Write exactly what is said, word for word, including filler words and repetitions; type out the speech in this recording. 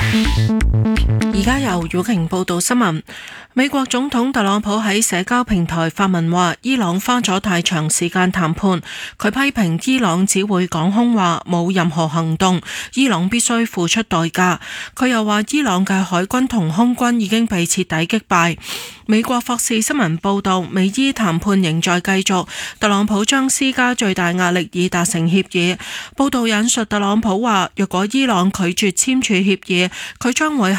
而家由曉瓊報道新聞。美國總統特朗普喺社交平台發文話，伊朗花咗太長時間談判。佢批評伊朗只會講空話，冇任何行動，伊朗必須付出代價。佢又話，伊朗嘅海軍同空軍已經被徹底擊敗。美國霍士新聞報道，美伊談判仍在繼續，特朗普將施加最大壓力以達成協議。報道引述特朗普話，若果伊朗拒絕簽署協議，佢將會